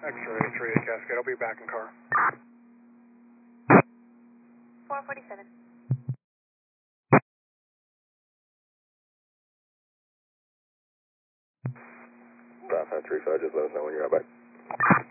X-ray 38 Cascade. I'll be back in car. 447. Southside 35, just let us know when you're out. Bye.